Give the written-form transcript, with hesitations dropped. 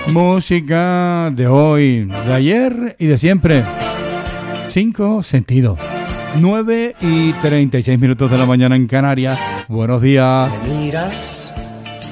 Música de hoy, de ayer y de siempre. 5 sentidos. 9:36 de la mañana en Canarias. Buenos días. Me miras